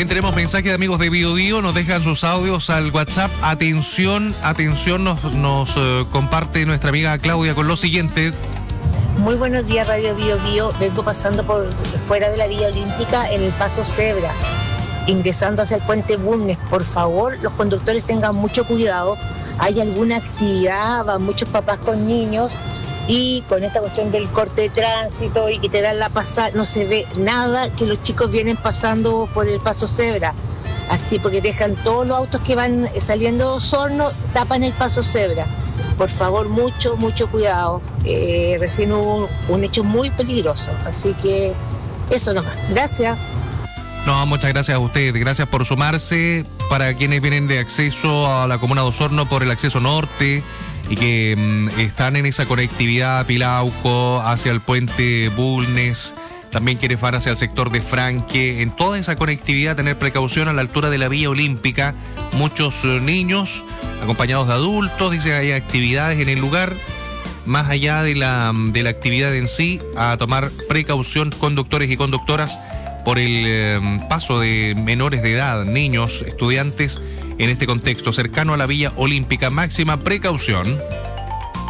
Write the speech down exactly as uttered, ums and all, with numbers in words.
También tenemos mensajes de amigos de Bio Bio, nos dejan sus audios al WhatsApp. Atención, atención, nos, nos uh, comparte nuestra amiga Claudia con lo siguiente. Muy buenos días, Radio Bio Bio. Vengo pasando por fuera de la Villa Olímpica en el Paso Cebra, ingresando hacia el puente Bulnes. Por favor, los conductores tengan mucho cuidado. Hay alguna actividad, van muchos papás con niños y con esta cuestión del corte de tránsito y que te dan la pasada, no se ve nada que los chicos vienen pasando por el Paso Cebra. Así, porque dejan todos los autos que van saliendo de Osorno, tapan el Paso Cebra. Por favor, mucho, mucho cuidado. Eh, recién hubo un, un hecho muy peligroso. Así que eso nomás. Gracias. No, muchas gracias a usted. Gracias por sumarse. Para quienes vienen de acceso a la comuna de Osorno por el acceso norte y que mmm, están en esa conectividad Pilauco hacia el puente Bulnes, también quienes van hacia el sector de Franque, en toda esa conectividad tener precaución a la altura de la Vía Olímpica. Muchos eh, niños acompañados de adultos, dice que hay actividades en el lugar. Más allá de la, de la actividad en sí, a tomar precaución conductores y conductoras por el eh, paso de menores de edad, niños, estudiantes, en este contexto cercano a la Villa Olímpica. Máxima precaución.